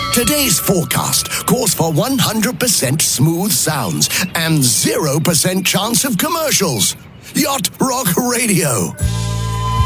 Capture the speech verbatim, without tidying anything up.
Today's forecast calls for one hundred percent smooth sounds and zero percent chance of commercials. Yacht Rock Radio.